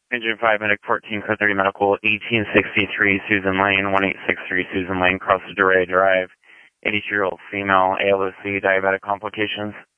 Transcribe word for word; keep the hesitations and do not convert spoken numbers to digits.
Engine five, Medic fourteen, Code thirty Medical, eighteen sixty-three Susan Lane, one eight six three Susan Lane, Cross Duray Drive, eighty-two-year-old female, A L O C, diabetic complications.